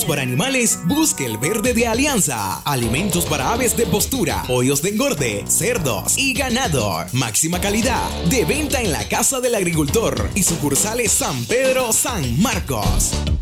Alimentos para animales, busque el verde de Alianza. Alimentos para aves de postura, pollos de engorde, cerdos y ganado. Máxima calidad. De venta en la Casa del Agricultor y sucursales San Pedro, San Marcos.